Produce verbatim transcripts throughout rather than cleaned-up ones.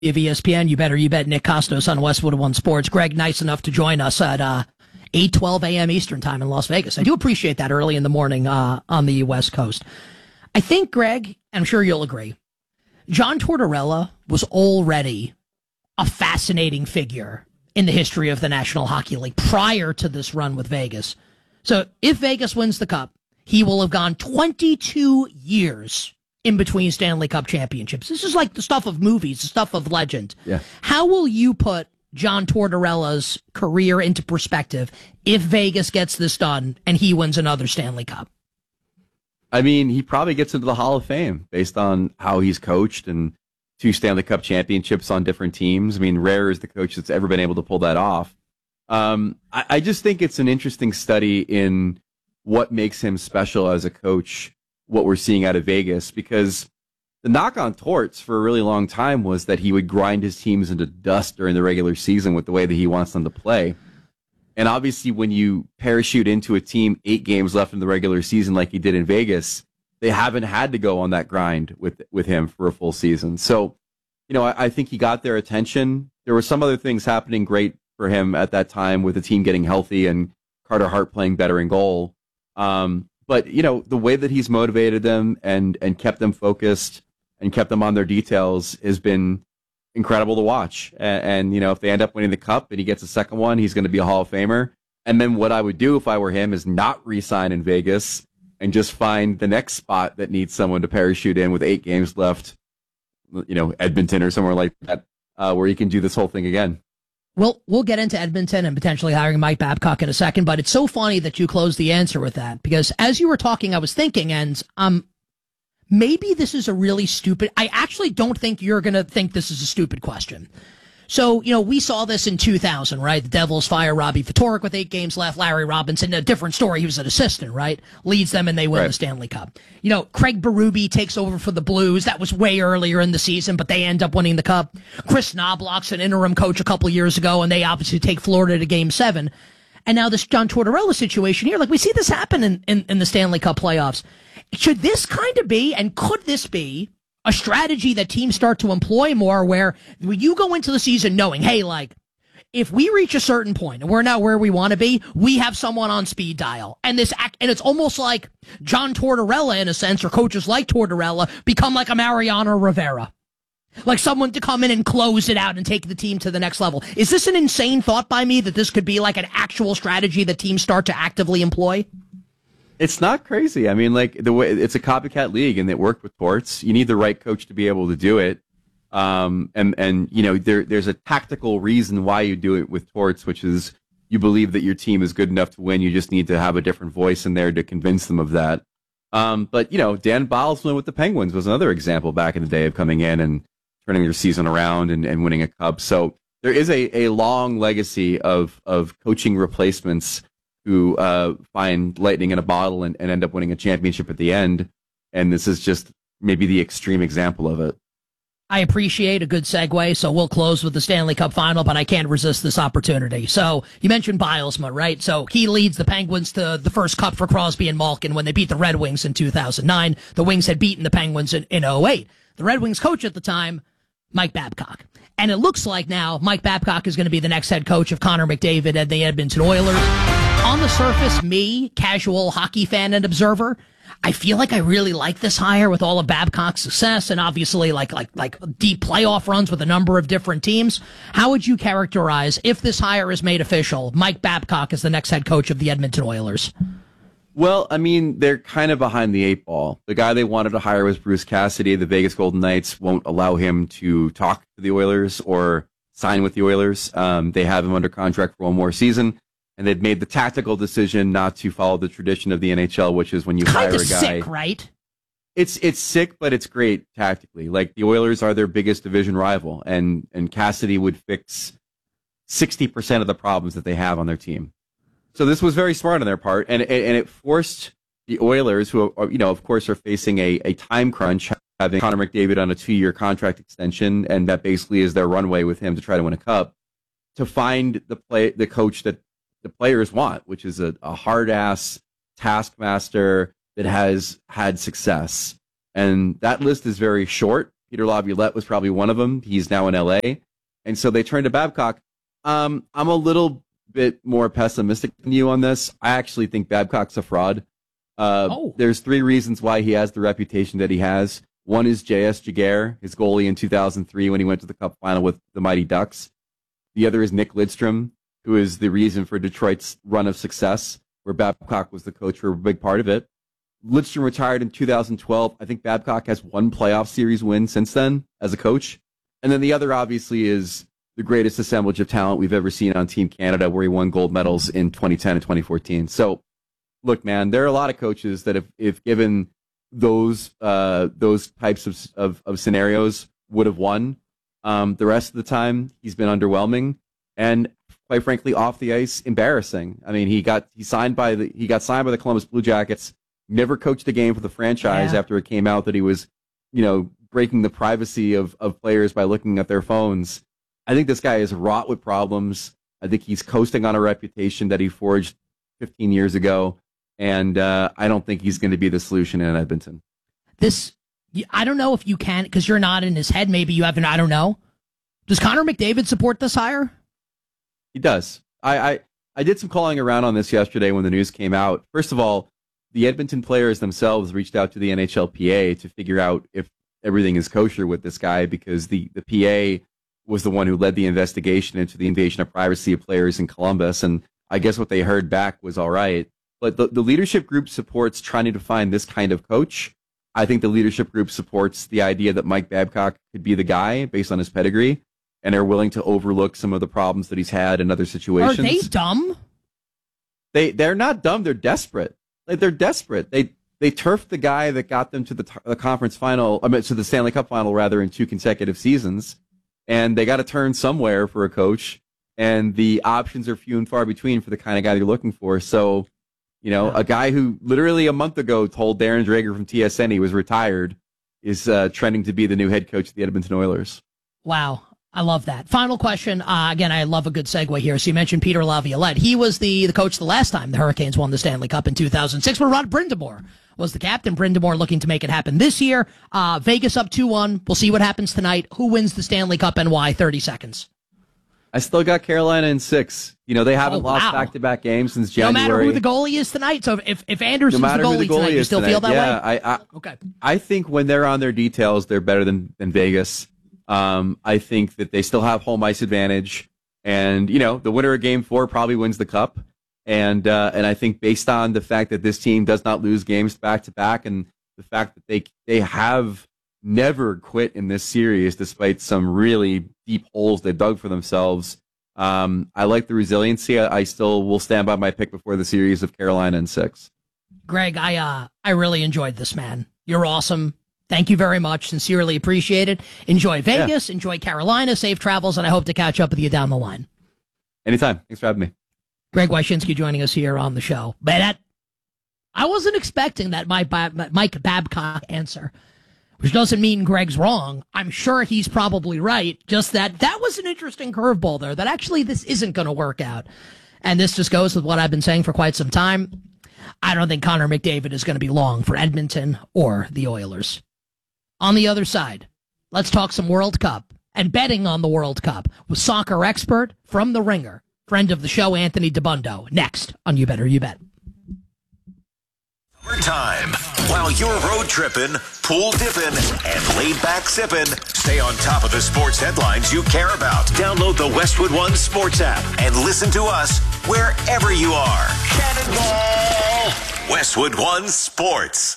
of E S P N. You better, you bet. Nick Costos on Westwood One Sports. Greg, nice enough to join us at uh, eight twelve a.m. Eastern time in Las Vegas. I do appreciate that early in the morning uh, on the West Coast. I think, Greg, and I'm sure you'll agree, John Tortorella was already a fascinating figure in the history of the National Hockey League prior to this run with Vegas. So if Vegas wins the Cup, he will have gone twenty-two years in between Stanley Cup championships. This is like the stuff of movies, the stuff of legend. Yeah. How will you put John Tortorella's career into perspective if Vegas gets this done and he wins another Stanley Cup? I mean, he probably gets into the Hall of Fame based on how he's coached and two Stanley Cup championships on different teams. I mean, rare is the coach that's ever been able to pull that off. Um, I, I just think it's an interesting study in what makes him special as a coach, what we're seeing out of Vegas, because the knock on Torts for a really long time was that he would grind his teams into dust during the regular season with the way that he wants them to play. And obviously when you parachute into a team eight games left in the regular season like he did in Vegas, they haven't had to go on that grind with with him for a full season. So, you know, I, I think he got their attention. There were some other things happening great for him at that time with the team getting healthy and Carter Hart playing better in goal. Um, but, you know, the way that he's motivated them and, and kept them focused and kept them on their details has been incredible to watch. And, and, you know, if they end up winning the Cup and he gets a second one, he's going to be a Hall of Famer. And then what I would do if I were him is not re-sign in Vegas and just find the next spot that needs someone to parachute in with eight games left, you know, Edmonton or somewhere like that, uh, where he can do this whole thing again. Well, we'll get into Edmonton and potentially hiring Mike Babcock in a second, but it's so funny that you closed the answer with that, because as you were talking, I was thinking, and um, maybe this is a really stupid, I actually don't think you're going to think this is a stupid question. So, you know, we saw this in two thousand, right? The Devils fire Robbie Ftorek with eight games left. Larry Robinson, a different story. He was an assistant, right? Leads them and they win right. the Stanley Cup. You know, Craig Berube takes over for the Blues. That was way earlier in the season, but they end up winning the Cup. Chris Knobloch's an interim coach a couple years ago, and they obviously take Florida to game seven. And now this John Tortorella situation here, like we see this happen in, in, in the Stanley Cup playoffs. Should this kind of be, and could this be, a strategy that teams start to employ more, where you go into the season knowing, hey, like, if we reach a certain point and we're not where we want to be, we have someone on speed dial. And this act, and it's almost like John Tortorella, in a sense, or coaches like Tortorella, become like a Mariano Rivera. Like someone to come in and close it out and take the team to the next level. Is this an insane thought by me that this could be like an actual strategy that teams start to actively employ? It's not crazy. I mean, like the way it's a copycat league, and it worked with Torts. You need the right coach to be able to do it. Um, and and you know, there there's a tactical reason why you do it with Torts, which is you believe that your team is good enough to win. You just need to have a different voice in there to convince them of that. Um, but you know, Dan Bylsma with the Penguins was another example back in the day of coming in and turning their season around and, and winning a cup. So there is a, a long legacy of of coaching replacements who uh, find lightning in a bottle and, and end up winning a championship at the end. And this is just maybe the extreme example of it. I appreciate a good segue, so we'll close with the Stanley Cup final, but I can't resist this opportunity. So you mentioned Bylsma, right? So he leads the Penguins to the first cup for Crosby and Malkin when they beat the Red Wings in two thousand nine. The Wings had beaten the Penguins in, in oh eight. The Red Wings coach at the time, Mike Babcock. And it looks like now Mike Babcock is going to be the next head coach of Connor McDavid and the Edmonton Oilers. On the surface, me, casual hockey fan and observer, I feel like I really like this hire with all of Babcock's success and obviously like like like deep playoff runs with a number of different teams. How would you characterize, if this hire is made official, Mike Babcock as the next head coach of the Edmonton Oilers? Well, I mean, they're kind of behind the eight ball. The guy they wanted to hire was Bruce Cassidy. The Vegas Golden Knights won't allow him to talk to the Oilers or sign with the Oilers. Um, they have him under contract for one more season. And they've made the tactical decision not to follow the tradition of the N H L, which is when you kind hire of a guy. Sick, right? It's it's sick, but it's great tactically. Like the Oilers are their biggest division rival, and and Cassidy would fix sixty percent of the problems that they have on their team. So this was very smart on their part, and and, and it forced the Oilers, who are, you know, of course, are facing a, a time crunch, having Connor McDavid on a two year contract extension, and that basically is their runway with him to try to win a cup, to find the play the coach that the players want, which is a, a hard-ass taskmaster that has had success. And that list is very short, Peter Laviolette was probably one of them. He's now in L A. And so they turned to Babcock. Um, I'm a little bit more pessimistic than you on this. I actually think Babcock's a fraud. Uh, oh. There's three reasons why he has the reputation that he has. One is J S Jaguar, his goalie in two thousand three when he went to the Cup final with the Mighty Ducks. The other is Nick Lidstrom, who is the reason for Detroit's run of success, where Babcock was the coach for a big part of it. Lidstrom retired in two thousand twelve. I think Babcock has one playoff series win since then as a coach. And then the other, obviously, is the greatest assemblage of talent we've ever seen on Team Canada, where he won gold medals in twenty ten and twenty fourteen. So, look, man, there are a lot of coaches that, if, if given those uh, those types of, of, of scenarios, would have won. Um, the rest of the time, he's been underwhelming and, quite frankly, off the ice, embarrassing. I mean, he got he signed by the he got signed by the Columbus Blue Jackets. Never coached a game for the franchise yeah. after it came out that he was, you know, breaking the privacy of, of players by looking at their phones. I think this guy is wrought with problems. I think he's coasting on a reputation that he forged fifteen years ago. And uh, I don't think he's going to be the solution in Edmonton. This, I don't know if you can, because you're not in his head. Maybe you haven't, I don't know. Does Connor McDavid support this hire? He does. I, I, I did some calling around on this yesterday when the news came out. First of all, the Edmonton players themselves reached out to the N H L P A to figure out if everything is kosher with this guy, because the, the P A was the one who led the investigation into the invasion of privacy of players in Columbus. And I guess what they heard back was all right. But the, the leadership group supports trying to find this kind of coach. I think the leadership group supports the idea that Mike Babcock could be the guy based on his pedigree, and are willing to overlook some of the problems that he's had in other situations. Are they dumb? They, they're not dumb. They're desperate. Like, they're desperate. They they turfed the guy that got them to the, the conference final, I mean, to the Stanley Cup final, rather, in two consecutive seasons. And they got to turn somewhere for a coach. And the options are few and far between for the kind of guy they're looking for. So, you know, yeah. a guy who literally a month ago told Darren Dreger from T S N he was retired is uh, trending to be the new head coach of the Edmonton Oilers. Wow. I love that. Final question. Uh, again, I love a good segue here. So you mentioned Peter Laviolette. He was the, the coach the last time the Hurricanes won the Stanley Cup in two thousand six, where Rod Brind'Amour was the captain. Brind'Amour looking to make it happen this year. Uh, Vegas up two one. We'll see what happens tonight. Who wins the Stanley Cup and why? thirty seconds. I still got Carolina in six. You know, they haven't oh, wow. lost back-to-back games since January. No matter who the goalie is tonight. So if, if Anderson's no the goalie, the goalie tonight, you still tonight. feel that yeah, way? I, I, okay. I think when they're on their details, they're better than, than Vegas. Um, I think that they still have home ice advantage, and you know the winner of Game Four probably wins the cup. And uh, and I think based on the fact that this team does not lose games back to back, and the fact that they they have never quit in this series despite some really deep holes they dug for themselves, um, I like the resiliency. I, I still will stand by my pick before the series of Carolina in six. Greg, I uh, I really enjoyed this, man. You're awesome. Thank you very much. Sincerely appreciate it. Enjoy Vegas. Yeah. Enjoy Carolina. Safe travels, and I hope to catch up with you down the line. Anytime. Thanks for having me. Greg Wyshynski joining us here on the show. But that, I wasn't expecting that Mike, Mike Babcock answer, which doesn't mean Greg's wrong. I'm sure he's probably right. Just that that was an interesting curveball there, that actually this isn't going to work out. And this just goes with what I've been saying for quite some time. I don't think Connor McDavid is going to be long for Edmonton or the Oilers. On the other side, let's talk some World Cup and betting on the World Cup with soccer expert from The Ringer, friend of the show, Anthony Dabbundo. Next on You Better You Bet. Time. While you're road tripping, pool dipping, and laid back sipping, stay on top of the sports headlines you care about. Download the Westwood One Sports app and listen to us wherever you are. Cannonball! Westwood One Sports.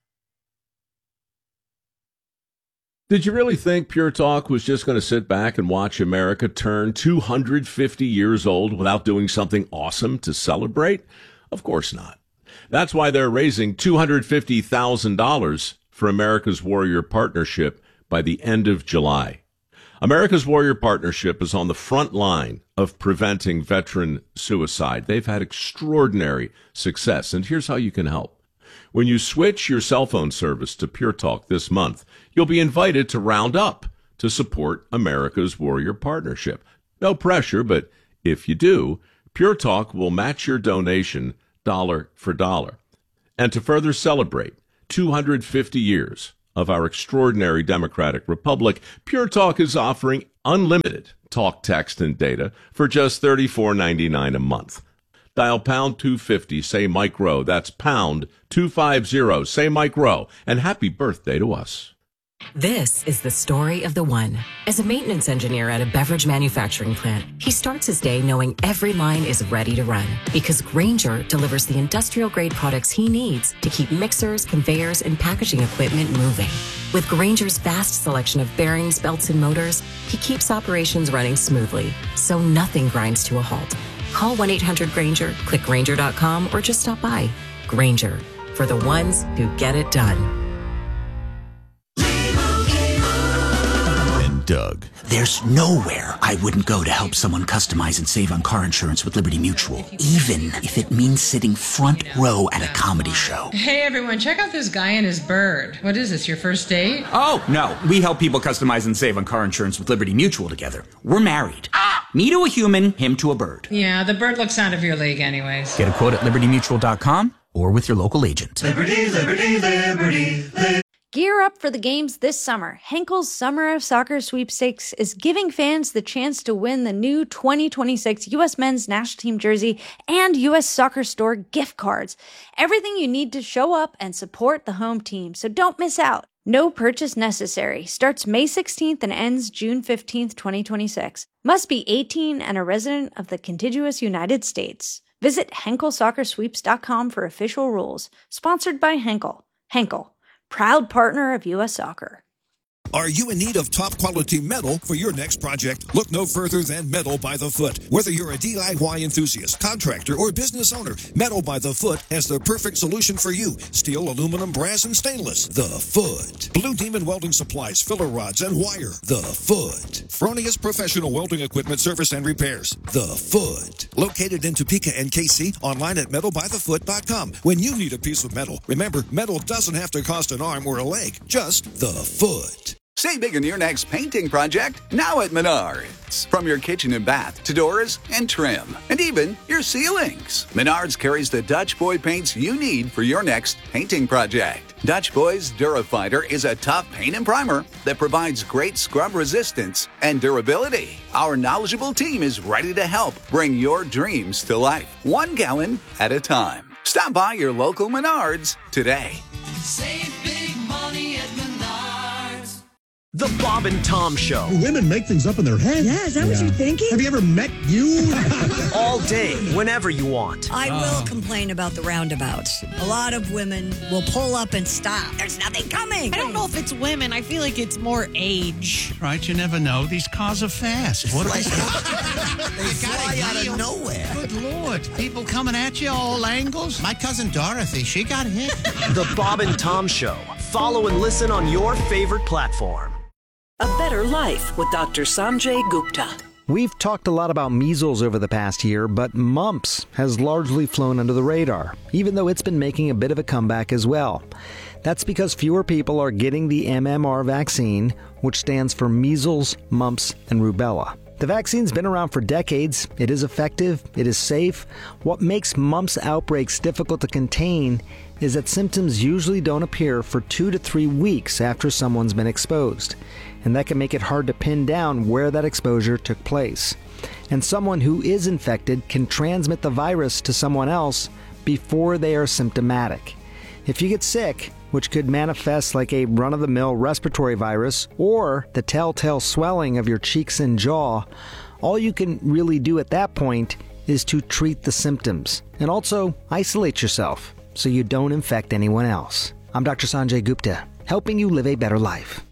Did you really think Pure Talk was just going to sit back and watch America turn two hundred fifty years old without doing something awesome to celebrate? Of course not. That's why they're raising two hundred fifty thousand dollars for America's Warrior Partnership by the end of July. America's Warrior Partnership is on the front line of preventing veteran suicide. They've had extraordinary success, and here's how you can help. When you switch your cell phone service to Pure Talk this month, you'll be invited to round up to support America's Warrior Partnership. No pressure, but if you do, Pure Talk will match your donation dollar for dollar. And to further celebrate two hundred fifty years of our extraordinary democratic republic, Pure Talk is offering unlimited talk, text, and data for just thirty-four ninety-nine a month. Dial pound two fifty, say Mike Rowe. That's pound two fifty, say Mike Rowe. And happy birthday to us. This is the story of the one. As a maintenance engineer at a beverage manufacturing plant, he starts his day knowing every line is ready to run because Grainger delivers the industrial-grade products he needs to keep mixers, conveyors, and packaging equipment moving. With Grainger's vast selection of bearings, belts, and motors, he keeps operations running smoothly, so nothing grinds to a halt. Call one eight hundred Grainger, click Grainger dot com, or just stop by. Grainger, for the ones who get it done. Doug. There's nowhere I wouldn't go to help someone customize and save on car insurance with Liberty Mutual, even if it means sitting front row at a comedy show. Hey everyone, check out this guy and his bird. What is this, your first date? Oh, no. We help people customize and save on car insurance with Liberty Mutual together. We're married. Me to a human, him to a bird. Yeah, the bird looks out of your league anyways. Get a quote at liberty mutual dot com or with your local agent. Liberty, liberty, liberty, liberty. Gear up for the games this summer. Henkel's Summer of Soccer Sweepstakes is giving fans the chance to win the new twenty twenty-six U S Men's National Team jersey and U S Soccer Store gift cards. Everything you need to show up and support the home team, so don't miss out. No purchase necessary. Starts May sixteenth and ends June fifteenth, twenty twenty-six. Must be eighteen and a resident of the contiguous United States. Visit Henkel Soccer Sweeps dot com for official rules. Sponsored by Henkel. Henkel, proud partner of U S Soccer. Are you in need of top-quality metal for your next project? Look no further than Metal by the Foot. Whether you're a D I Y enthusiast, contractor, or business owner, Metal by the Foot has the perfect solution for you. Steel, aluminum, brass, and stainless. The Foot. Blue Demon Welding Supplies, filler rods, and wire. The Foot. Fronius Professional Welding Equipment Service and Repairs. The Foot. Located in Topeka and K C, online at metal by the foot dot com. When you need a piece of metal, remember, metal doesn't have to cost an arm or a leg. Just The Foot. Save big on your next painting project now at Menards. From your kitchen and bath to doors and trim, and even your ceilings. Menards carries the Dutch Boy paints you need for your next painting project. Dutch Boy's DuraFighter is a tough paint and primer that provides great scrub resistance and durability. Our knowledgeable team is ready to help bring your dreams to life, one gallon at a time. Stop by your local Menards today. Save big money at Menards. The Bob and Tom Show. Women make things up in their head. Yeah, is that yeah. what you're thinking? Have you ever met you? All day, whenever you want. I oh. will complain about the roundabouts. A lot of women will pull up and stop. There's nothing coming. I don't know if it's women. I feel like it's more age. Right, you never know. These cars are fast. What are they? They fly out of nowhere. Good Lord. People coming at you all angles. My cousin Dorothy, she got hit. The Bob and Tom Show. Follow and listen on your favorite platform. A Better Life with Doctor Sanjay Gupta. We've talked a lot about measles over the past year, but mumps has largely flown under the radar, even though it's been making a bit of a comeback as well. That's because fewer people are getting the M M R vaccine, which stands for measles, mumps, and rubella. The vaccine's been around for decades. It is effective. It is safe. What makes mumps outbreaks difficult to contain is that symptoms usually don't appear for two to three weeks after someone's been exposed. And that can make it hard to pin down where that exposure took place. And someone who is infected can transmit the virus to someone else before they are symptomatic. If you get sick, which could manifest like a run-of-the-mill respiratory virus or the telltale swelling of your cheeks and jaw, all you can really do at that point is to treat the symptoms and also isolate yourself so you don't infect anyone else. I'm Doctor Sanjay Gupta, helping you live a better life.